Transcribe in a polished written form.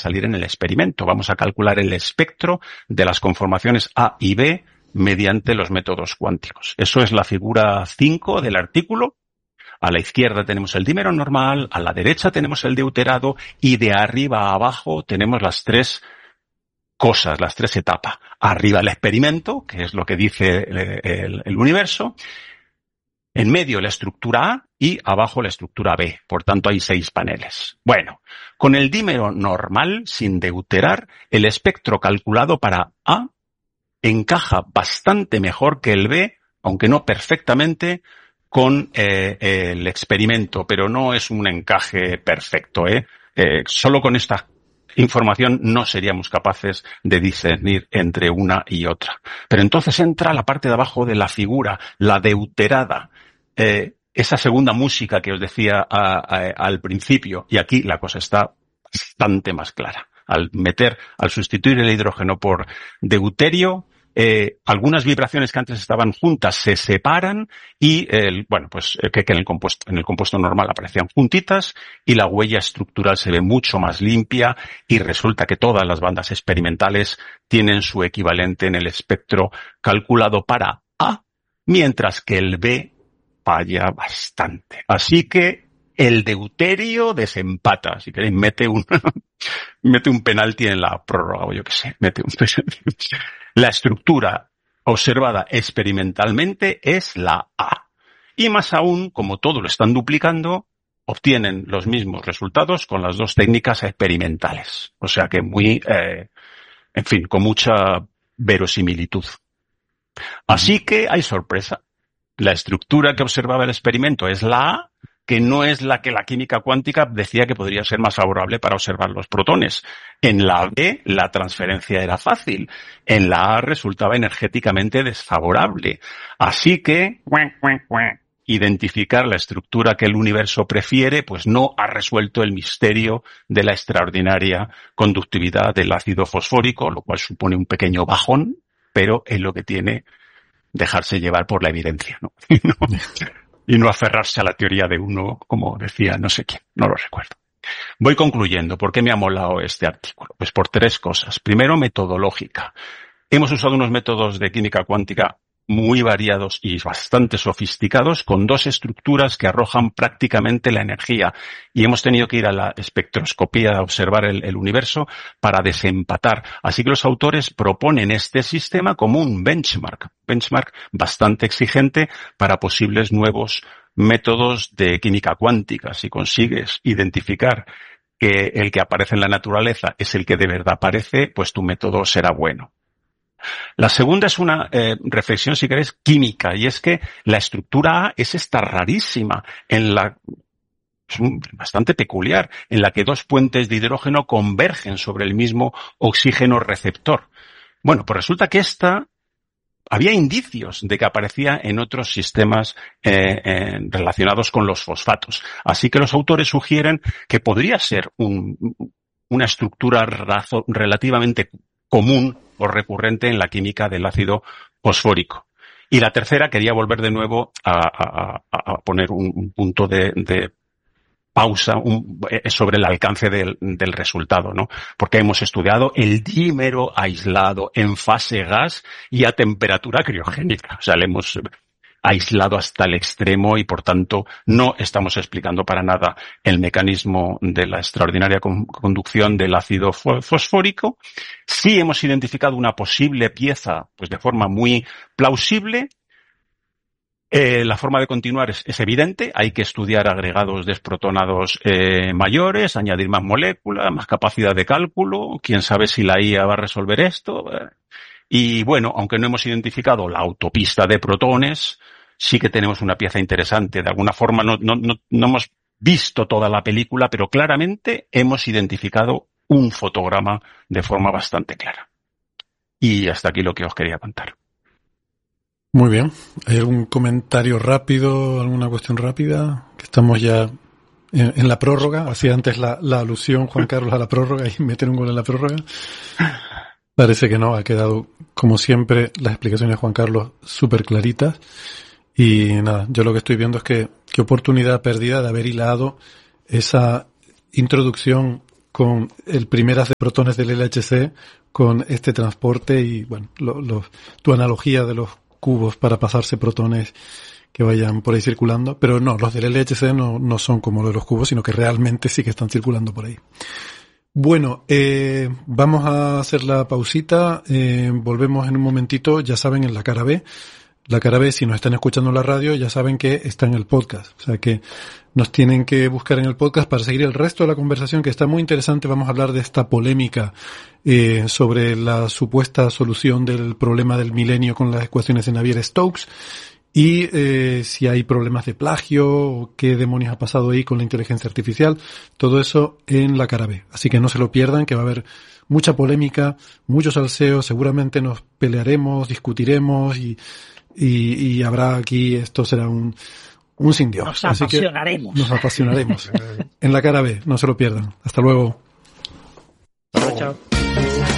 salir en el experimento. Vamos a calcular el espectro de las conformaciones A y B mediante los métodos cuánticos. Eso es la figura 5 del artículo. A la izquierda tenemos el dímero normal, a la derecha tenemos el deuterado y de arriba a abajo tenemos las tres cosas, las tres etapas. Arriba el experimento, que es lo que dice el universo. En medio la estructura A y abajo la estructura B. Por tanto hay 6 paneles. Bueno, con el dímero normal, sin deuterar, el espectro calculado para A encaja bastante mejor que el B, aunque no perfectamente, con el experimento, pero no es un encaje perfecto. Solo con esta información no seríamos capaces de discernir entre una y otra. Pero entonces entra la parte de abajo de la figura, la deuterada, esa segunda música que os decía al principio, y aquí la cosa está bastante más clara. Al sustituir el hidrógeno por deuterio, algunas vibraciones que antes estaban juntas se separan y que en el compuesto normal aparecían juntitas y la huella estructural se ve mucho más limpia y resulta que todas las bandas experimentales tienen su equivalente en el espectro calculado para A, mientras que el B falla bastante. Así que el deuterio desempata. Si queréis, mete un penalti en la prórroga o yo qué sé, mete un penalti. La estructura observada experimentalmente es la A. Y más aún, como todo lo están duplicando, obtienen los mismos resultados con las dos técnicas experimentales. O sea que con mucha verosimilitud. Así que hay sorpresa. La estructura que observaba el experimento es la A, que no es la que la química cuántica decía que podría ser más favorable para observar los protones. En la B, la transferencia era fácil. En la A resultaba energéticamente desfavorable. Así que, identificar la estructura que el universo prefiere, pues no ha resuelto el misterio de la extraordinaria conductividad del ácido fosfórico, lo cual supone un pequeño bajón, pero es lo que tiene dejarse llevar por la evidencia, ¿no? Y no aferrarse a la teoría de uno, como decía no sé quién, no lo recuerdo. Voy concluyendo. ¿Por qué me ha molado este artículo? Pues por 3 cosas. Primero, metodológica. Hemos usado unos métodos de química cuántica muy variados y bastante sofisticados con 2 estructuras que arrojan prácticamente la energía y hemos tenido que ir a la espectroscopía a observar el universo para desempatar. Así que los autores proponen este sistema como un benchmark bastante exigente para posibles nuevos métodos de química cuántica. Si consigues identificar que el que aparece en la naturaleza es el que de verdad aparece, pues tu método será bueno. La segunda es una reflexión, si queréis, química, y es que la estructura A es esta rarísima, es bastante peculiar, en la que 2 puentes de hidrógeno convergen sobre el mismo oxígeno receptor. Bueno, pues resulta que había indicios de que aparecía en otros sistemas relacionados con los fosfatos. Así que los autores sugieren que podría ser una estructura relativamente común o recurrente en la química del ácido fosfórico. Y la tercera, quería volver de nuevo a poner un punto de pausa sobre el alcance del resultado, ¿no? Porque hemos estudiado el dímero aislado en fase gas y a temperatura criogénica. O sea, le hemos aislado hasta el extremo y, por tanto, no estamos explicando para nada el mecanismo de la extraordinaria conducción del ácido fosfórico. Sí hemos identificado una posible pieza, pues de forma muy plausible. La forma de continuar es evidente. Hay que estudiar agregados desprotonados mayores, añadir más moléculas, más capacidad de cálculo. Quién sabe si la IA va a resolver esto. Y bueno, aunque no hemos identificado la autopista de protones, sí que tenemos una pieza interesante. De alguna forma no hemos visto toda la película, pero claramente hemos identificado un fotograma de forma bastante clara. Y hasta aquí lo que os quería contar. Muy bien. ¿Hay algún comentario rápido, alguna cuestión rápida? Que estamos ya en la prórroga. Hacía antes la alusión, Juan Carlos, a la prórroga y meter un gol en la prórroga. Parece que no, ha quedado, como siempre, las explicaciones de Juan Carlos súper claritas. Y nada, yo lo que estoy viendo es que qué oportunidad perdida de haber hilado esa introducción con el primer haz de protones del LHC con este transporte y, bueno, tu analogía de los cubos para pasarse protones que vayan por ahí circulando. Pero no, los del LHC no son como los de los cubos, sino que realmente sí que están circulando por ahí. Bueno, vamos a hacer la pausita, volvemos en un momentito, ya saben, en la cara B. La cara B, si nos están escuchando en la radio, ya saben que está en el podcast. O sea que nos tienen que buscar en el podcast para seguir el resto de la conversación, que está muy interesante. Vamos a hablar de esta polémica sobre la supuesta solución del problema del milenio con las ecuaciones de Navier-Stokes. Y si hay problemas de plagio o qué demonios ha pasado ahí con la inteligencia artificial. Todo eso en la cara B. Así que no se lo pierdan, que va a haber mucha polémica, mucho salseo. Seguramente nos pelearemos, discutiremos y habrá aquí, esto será un sin Dios. Nos apasionaremos. Nos apasionaremos. En la cara B, no se lo pierdan. Hasta luego. Chao, chao.